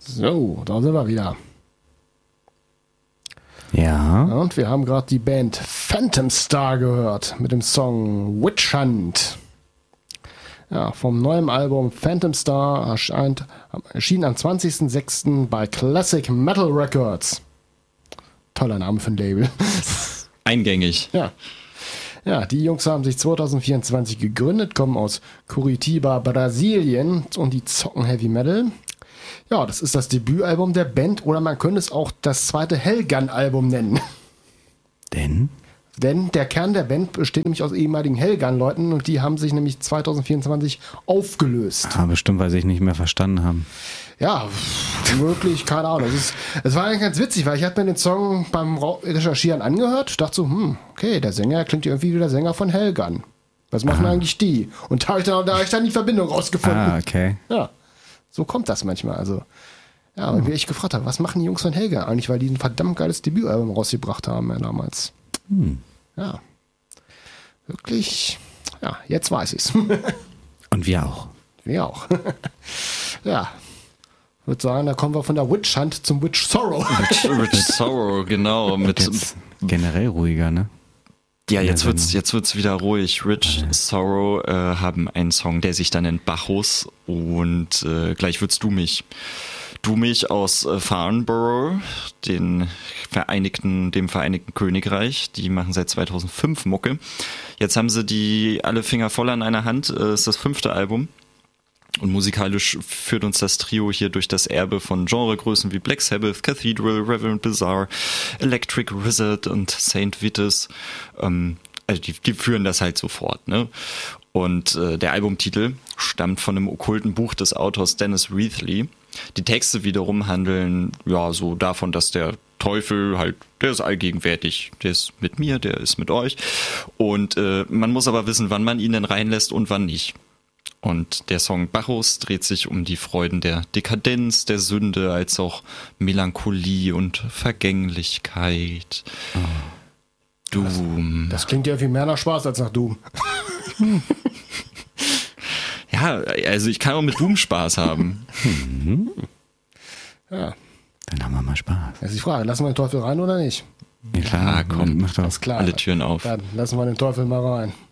So, da sind wir wieder. Ja. Und wir haben gerade die Band Phantom Star gehört mit dem Song Witch Hunt. Ja, vom neuen Album Phantom Star erschien am 20.06. bei Classic Metal Records. Toller Name für ein Label. Eingängig. Ja. Ja, die Jungs haben sich 2024 gegründet, kommen aus Curitiba, Brasilien und die zocken Heavy Metal. Ja, das ist das Debütalbum der Band oder man könnte es auch das zweite Hellgun-Album nennen. Denn der Kern der Band besteht nämlich aus ehemaligen Hellgun-Leuten und die haben sich nämlich 2024 aufgelöst. Ah, bestimmt, weil sie sich nicht mehr verstanden haben. Ja, wirklich, keine Ahnung. Es war eigentlich ganz witzig, weil ich hatte mir den Song beim Recherchieren angehört, dachte so, okay, der Sänger klingt irgendwie wie der Sänger von Hellgun. Was machen eigentlich die? Und da habe ich dann die Verbindung rausgefunden. Ah, okay. Ja, so kommt das manchmal. Also, ja, und wie ich gefragt habe, was machen die Jungs von Hellgun eigentlich, weil die ein verdammt geiles Debütalbum rausgebracht haben damals. Ja, wirklich, ja, jetzt weiß ich's. Und wir auch. Wir auch. Ja. Ich würde sagen, da kommen wir von der Witch Hunt zum Witch Sorrow. Witch Sorrow, genau. Mit jetzt generell ruhiger, ne? Ja, jetzt wird's wieder ruhig. Rich Sorrow haben einen Song, der sich dann nennt Bacchus und gleich wird's Du mich aus Farnborough, dem Vereinigten Königreich. Die machen seit 2005 Mucke. Jetzt haben sie alle Finger voll an einer Hand. Ist das 5. Album. Und musikalisch führt uns das Trio hier durch das Erbe von Genregrößen wie Black Sabbath, Cathedral, Reverend Bizarre, Electric Wizard und Saint Vitus. Also die führen das halt sofort, ne? Und der Albumtitel stammt von einem okkulten Buch des Autors Dennis Reathley. Die Texte wiederum handeln ja so davon, dass der Teufel halt, der ist allgegenwärtig, der ist mit mir, der ist mit euch. Und man muss aber wissen, wann man ihn denn reinlässt und wann nicht. Und der Song Bacchus dreht sich um die Freuden der Dekadenz, der Sünde, als auch Melancholie und Vergänglichkeit. Oh. Doom. Das klingt ja viel mehr nach Spaß als nach Doom. Ja, also ich kann auch mit Doom Spaß haben. Ja. Dann haben wir mal Spaß. Das ist die Frage, lassen wir den Teufel rein oder nicht? Ja, klar, komm, mach doch. Ist klar. Alle Türen auf. Dann lassen wir den Teufel mal rein.